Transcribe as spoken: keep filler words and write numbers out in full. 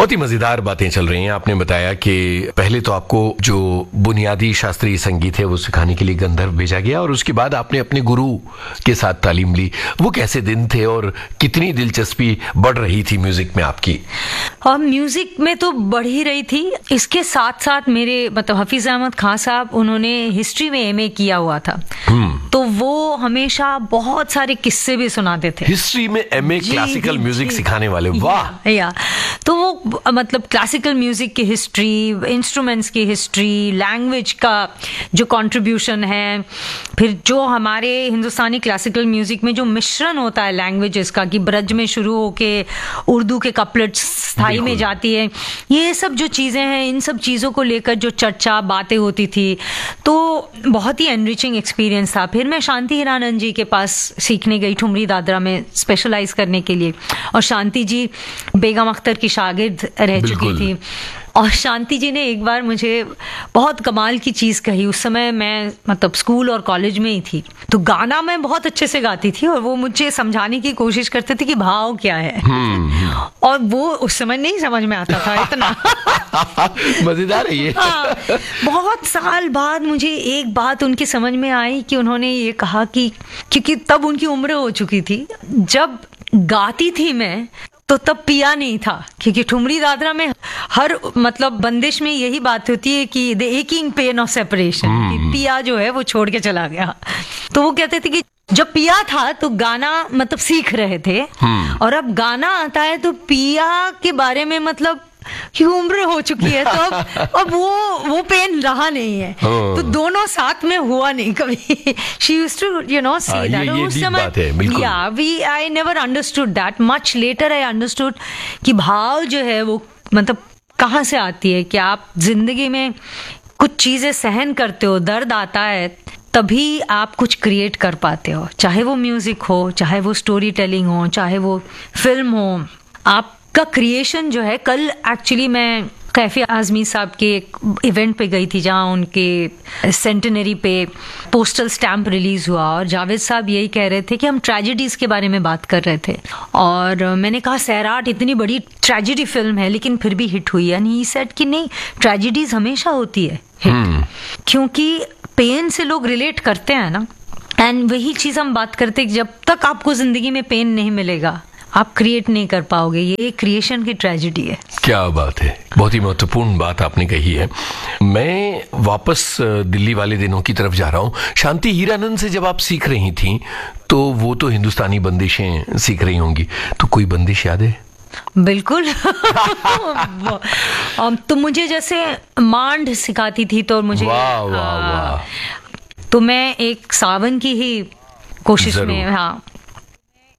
बहुत ही मजेदार बातें चल रही हैं। आपने बताया कि पहले तो आपको जो बुनियादी शास्त्रीय संगीत है वो सिखाने के लिए गंधर्व भेजा गया और उसके बाद आपने अपने गुरु के साथ तालीम ली। वो कैसे दिन थे और कितनी दिलचस्पी बढ़ रही थी म्यूजिक में आपकी? और म्यूजिक में तो बढ़ ही रही थी। इसके साथ साथ मेरे मतलब हफीज अहमद खान साहब, उन्होंने हिस्ट्री में एमए किया हुआ था, तो वो हमेशा बहुत सारे किस्से भी सुनाते थे। हिस्ट्री में एमए क्लासिकल म्यूजिक सिखाने वाले, वाह। या तो वो मतलब क्लासिकल म्यूजिक की हिस्ट्री, इंस्ट्रूमेंट्स की हिस्ट्री, लैंग्वेज का जो कंट्रीब्यूशन है, फिर जो हमारे हिंदुस्तानी क्लासिकल म्यूजिक में जो मिश्रण होता है लैंग्वेजेस का, कि ब्रज में शुरू होके उर्दू के कपलेट्स स्थाई में जाती है, ये सब जो चीजें हैं, इन सब चीजों को लेकर जो चर्चा बातें होती थी, तो बहुत ही एनरिचिंग एक्सपीरियंस था। फिर मैं शांति हीरानंद जी के पास सीखने गई ठुमरी दादरा में स्पेशलाइज करने के लिए, और शांति जी बेगम अख्तर की शागिर्द रह चुकी थी। और शांति जी ने एक बार मुझे बहुत कमाल की चीज कही। उस समय मैं मतलब स्कूल और कॉलेज में ही थी, तो गाना मैं बहुत अच्छे से गाती थी और वो मुझे समझाने की कोशिश करते थे कि भाव क्या है, और वो उस समय नहीं समझ में आता था इतना। मजेदार है ये। हाँ, बहुत साल बाद मुझे एक बात उनकी समझ में आई कि उन्होंने ये कहा कि क्योंकि तब उनकी उम्र हो चुकी थी, जब गाती थी मैं तो तब पिया नहीं था, क्योंकि ठुमरी दादरा में हर मतलब बंदिश में यही बात होती है कि the aching pain of separation, कि पिया जो है वो छोड़ के चला गया। तो वो कहते थे कि जब पिया था तो गाना मतलब सीख रहे थे, और अब गाना आता है तो पिया के बारे में मतलब कि उम्र हो चुकी है, तो अब अब वो वो पेन रहा नहीं है, तो दोनों साथ में हुआ नहीं कभी। She used to you know say that. उस समय या we I never understood that, much later I understood कि भाव जो है वो मतलब कहाँ से आती है, कि आप जिंदगी में कुछ चीजें सहन करते हो, दर्द आता है, तभी आप कुछ क्रिएट कर पाते हो, चाहे वो म्यूजिक हो, चाहे वो स्टोरी टेलिंग हो, चाहे वो फिल्म हो। आप का क्रिएशन जो है, कल एक्चुअली मैं कैफे आजमी साहब के एक इवेंट पे गई थी जहां उनके सेंटेनरी पे पोस्टल स्टैम्प रिलीज हुआ, और जावेद साहब यही कह रहे थे कि हम ट्रेजेडीज के बारे में बात कर रहे थे, और मैंने कहा सैराट इतनी बड़ी ट्रेजेडी फिल्म है लेकिन फिर भी हिट हुई, यानी ही सेड कि नहीं, ट्रेजेडीज हमेशा होती है हिट, क्योंकि पेन से लोग रिलेट करते हैं ना। एंड वही चीज हम बात करते हैं, जब तक आपको जिंदगी में पेन नहीं मिलेगा आप क्रिएट नहीं कर पाओगे। ये क्रिएशन की ट्रेजेडी है। क्या बात है, बहुत ही महत्वपूर्ण बात आपने कही है। मैं वापस दिल्ली वाले दिनों की तरफ जा रहा हूँ। शांति हीरानंद से जब आप सीख रही थी तो वो तो हिंदुस्तानी बंदिशें सीख रही होंगी, तो कोई बंदिश याद है? बिल्कुल। तो मुझे जैसे मांड सिखाती थी, तो मुझे वाह, वाह, वाह। तो मैं एक सावन की ही कोशिश में, हाँ